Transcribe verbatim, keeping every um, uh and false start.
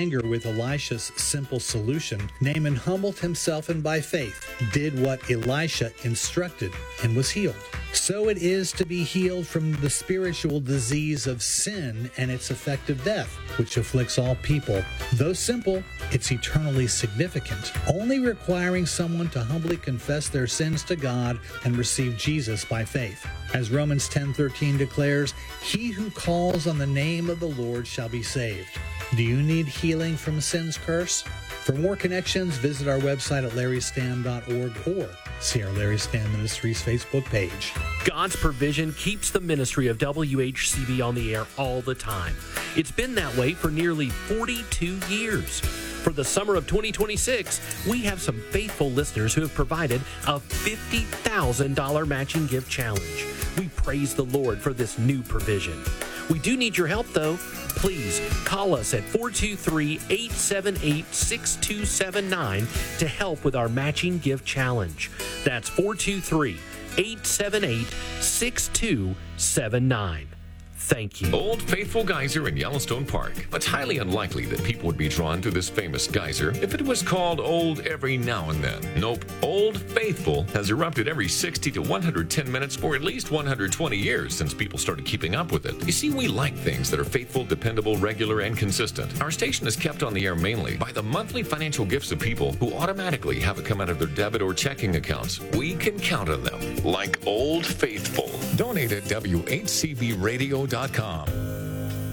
finger with Elisha's simple solution, Naaman humbled himself and by faith did what Elisha instructed and was healed. So it is to be healed from the spiritual disease of sin and its effect of death, which afflicts all people. Though simple, it's eternally significant, only requiring someone to humbly confess their sins to God and receive Jesus by faith. As Romans ten thirteen declares, "He who calls on the name of the Lord shall be saved." Do you need healing from sin's curse? For more connections, visit our website at larry stam dot org or see our Larry Stam Ministries Facebook page. God's provision keeps the ministry of W H C B on the air all the time. It's been that way for nearly forty-two years. For the summer of twenty twenty-six, we have some faithful listeners who have provided a fifty thousand dollars matching gift challenge. We praise the Lord for this new provision. We do need your help, though. Please call us at four two three, eight seven eight, six two seven nine to help with our matching gift challenge. That's four two three, eight seven eight, six two seven nine. Thank you. Old Faithful Geyser in Yellowstone Park. It's highly unlikely that people would be drawn to this famous geyser if it was called old every now and then. Nope. Old Faithful has erupted every sixty to one hundred ten minutes for at least one hundred twenty years since people started keeping up with it. You see, we like things that are faithful, dependable, regular, and consistent. Our station is kept on the air mainly by the monthly financial gifts of people who automatically have it come out of their debit or checking accounts. We can count on them, like Old Faithful. Donate at W H C B radio dot com.